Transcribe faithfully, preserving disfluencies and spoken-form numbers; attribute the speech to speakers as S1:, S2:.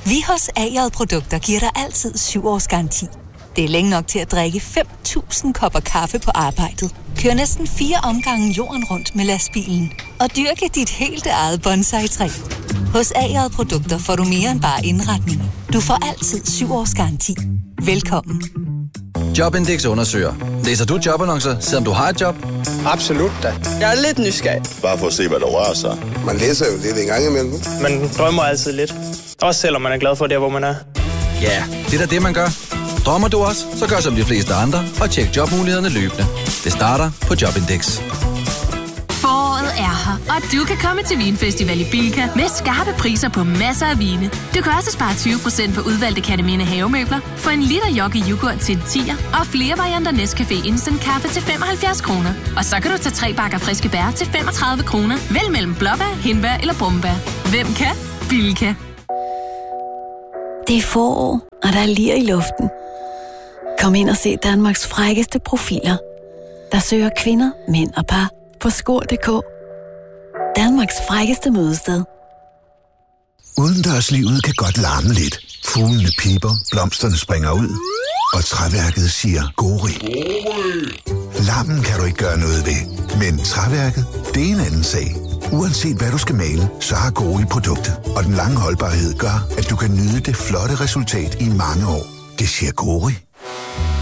S1: Vi hos A J Produkter giver dig altid syv års garanti. Det er længe nok til at drikke fem tusind kopper kaffe på arbejdet. Kør næsten fire omgange jorden rundt med lastbilen. Og dyrke dit helt eget bonsai-træ. Hos A J Produkter får du mere end bare indretning. Du får altid syv års garanti. Velkommen.
S2: Jobindex undersøger. Læser du jobannoncer, selvom du har et job?
S3: Absolut da. Jeg er lidt nysgerrig.
S4: Bare for at se, hvad der rører sig.
S3: Man læser jo lidt en gang imellem. Man drømmer altid lidt. Også selvom man er glad for det, hvor man er.
S2: Ja, det er da det, man gør. Drømmer du også, så gør som de fleste andre og tjek jobmulighederne løbende. Det starter på Jobindex.
S5: Foråret er her, og du kan komme til Vinfestival i Bilka med skarpe priser på masser af vine. Du kan også spare tyve procent på udvalgte Katamine havemøbler, få en liter Yogi yoghurt til tier og flere varianter Nescafé Instant Kaffe til femoghalvfjerds kroner. Og så kan du tage tre bakker friske bær til femogtredive kroner. Vælg mellem blåbær, hindbær eller brumbær. Hvem kan? Bilka.
S6: Det er forår, og der er lir i luften. Kom ind og se Danmarks frækkeste profiler, der søger kvinder, mænd og par på skor punktum d k. Danmarks frækkeste mødested.
S7: Udendørslivet kan godt larme lidt. Fuglene piper, blomsterne springer ud, og træværket siger gori. Larmen kan du ikke gøre noget ved, men træværket, det er en anden sag. Uanset hvad du skal male, så har Gori produktet, og den lange holdbarhed gør, at du kan nyde det flotte resultat i mange år. Det siger Gori.